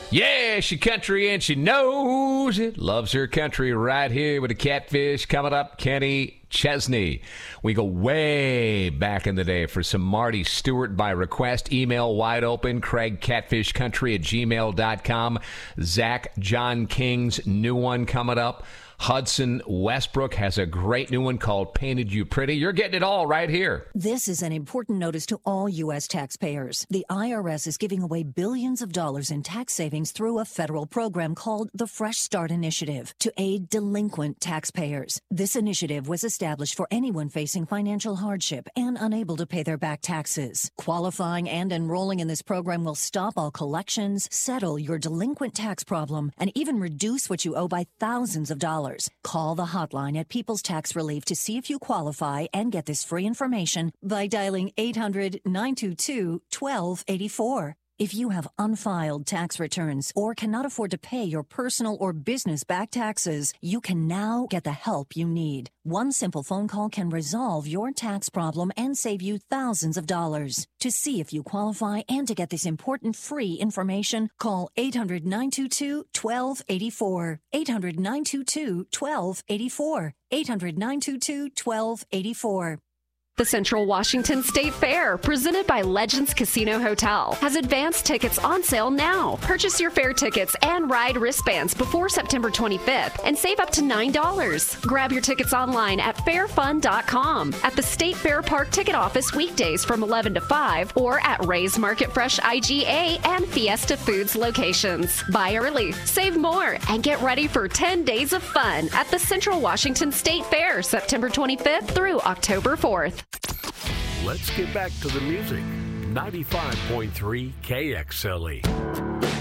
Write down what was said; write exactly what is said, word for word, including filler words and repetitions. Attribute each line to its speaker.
Speaker 1: Yeah, she country and she knows it. Loves her country right here with the Catfish coming up. Kenny Chesney. We go way back in the day for some Marty Stewart by request. Email wide open. Craig Catfish Country at gmail dot com. Zach John King's new one coming up. Hudson Westbrook has a great new one called Painted You Pretty. You're getting it all right here.
Speaker 2: This is an important notice to all U S taxpayers. The I R S is giving away billions of dollars in tax savings through a federal program called the Fresh Start Initiative to aid delinquent taxpayers. This initiative was established for anyone facing financial hardship and unable to pay their back taxes. Qualifying and enrolling in this program will stop all collections, settle your delinquent tax problem, and even reduce what you owe by thousands of dollars. Call the hotline at People's Tax Relief to see if you qualify and get this free information by dialing eight hundred, nine two two, one two eight four. If you have unfiled tax returns or cannot afford to pay your personal or business back taxes, you can now get the help you need. One simple phone call can resolve your tax problem and save you thousands of dollars. To see if you qualify and to get this important free information, call eight hundred, nine two two, one two eight four. eight hundred, nine two two, one two eight four. eight hundred, nine two two, one two eight four.
Speaker 3: The Central Washington State Fair, presented by Legends Casino Hotel, has advanced tickets on sale now. Purchase your fair tickets and ride wristbands before September twenty-fifth and save up to nine dollars. Grab your tickets online at fair fun dot com, at the State Fair Park ticket office weekdays from eleven to five, or at Ray's Market Fresh I G A and Fiesta Foods locations. Buy early, save more, and get ready for ten days of fun at the Central Washington State Fair, September twenty-fifth through October fourth.
Speaker 4: Let's get back to the music. ninety-five point three K X L E.